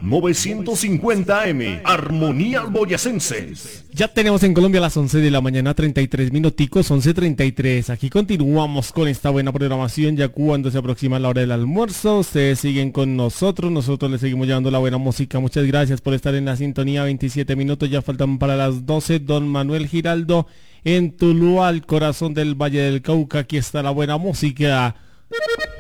950 AM, Armonías Boyacenses. Ya tenemos en Colombia las 11 de la mañana, 33 minuticos, 11:33. Aquí continuamos con esta buena programación, ya cuando se aproxima la hora del almuerzo. Ustedes siguen con nosotros les seguimos llevando la buena música. Muchas gracias por estar en la sintonía. 27 minutos, ya faltan para las 12. Don Manuel Giraldo en Tuluá, al corazón del Valle del Cauca. Aquí está la buena música.